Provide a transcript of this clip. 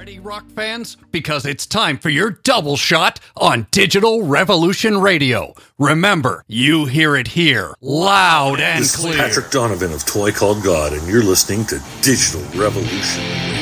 Ready, rock fans? Because it's time for your double shot on Digital Revolution Radio. Remember, you hear it here, loud and This clear. is Patrick Donovan of Toy Called God, and you're listening to Digital Revolution Radio.